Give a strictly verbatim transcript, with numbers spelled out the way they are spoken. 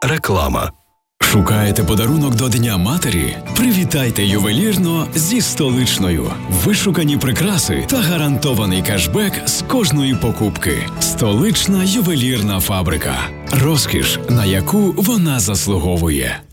Реклама. Шукаєте подарунок до Дня матері? Привітайте ювелірно зі Столичною. Вишукані прикраси та гарантований кешбек з кожної покупки. Столична ювелірна фабрика. Розкіш, на яку вона заслуговує.